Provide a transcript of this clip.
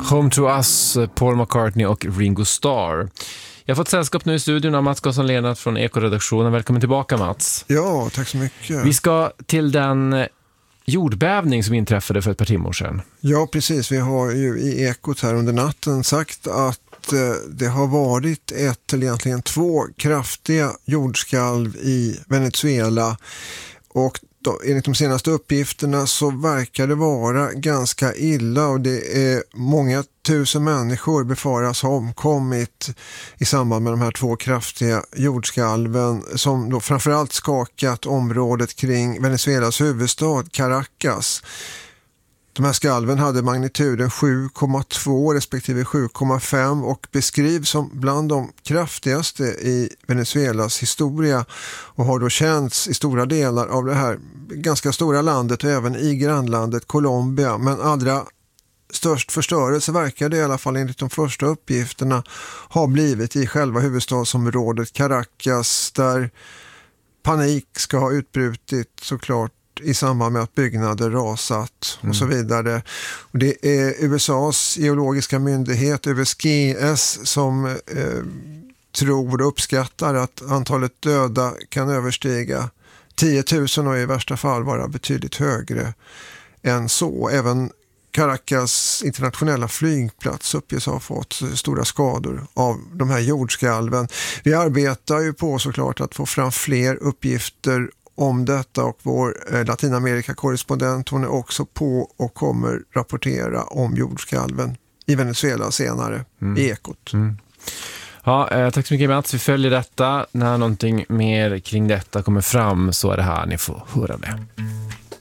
Home to Us, Paul McCartney och Ringo Starr. Jag har fått sällskap nu i studion av Mats Gosson-Lennart från Eko-redaktionen. Välkommen tillbaka, Mats. Ja, tack så mycket. Vi ska till den jordbävning som inträffade för ett par timmar sedan. Ja, precis. Vi har ju i Ekot här under natten sagt att det har varit ett eller egentligen två kraftiga jordskalv i Venezuela, och enligt de senaste uppgifterna så verkar det vara ganska illa, och det är många tusen människor befaras ha omkommit i samband med de här två kraftiga jordskalven som då framförallt skakat området kring Venezuelas huvudstad Caracas. De här skalven hade magnituden 7,2 respektive 7,5 och beskrivs som bland de kraftigaste i Venezuelas historia och har då känts i stora delar av det här ganska stora landet och även i grannlandet Colombia. Men allra störst förstörelse verkar det i alla fall enligt de första uppgifterna ha blivit i själva huvudstadsområdet Caracas, där panik ska ha utbrutit såklart i samband med att byggnader rasat och så vidare. Och det är USAs geologiska myndighet USGS som tror och uppskattar att antalet döda kan överstiga 10 000 och i värsta fall vara betydligt högre än så. Även Caracas internationella flygplats uppges ha fått stora skador av de här jordskalven. Vi arbetar ju på såklart att få fram fler uppgifter om detta, och vår Latinamerika-korrespondent, hon är också på och kommer rapportera om jordskalven i Venezuela senare i Ekot. Ja, tack så mycket, Mats. Vi följer detta. När någonting mer kring detta kommer fram så är det här ni får höra det.